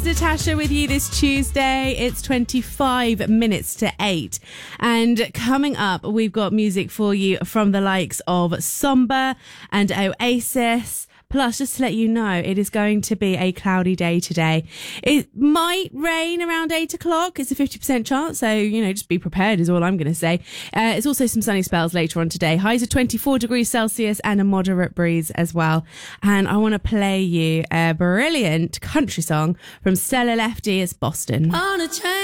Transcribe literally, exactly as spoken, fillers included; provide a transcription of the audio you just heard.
Natasha with you this Tuesday. It's twenty-five minutes to eight. And coming up, we've got music for you from the likes of Somber and Oasis. Plus, just to let you know, it is going to be a cloudy day today. It might rain around eight o'clock. It's a fifty percent chance. So, you know, just be prepared is all I'm going to say. Uh, it's also some sunny spells later on today. Highs of twenty-four degrees Celsius and a moderate breeze as well. And I want to play you a brilliant country song from Stella Lefty. It's Boston. On a train.